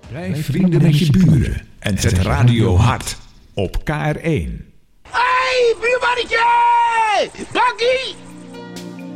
Blijf vrienden met je buren en zet radio hard op KR1. Hey, buurmannetje!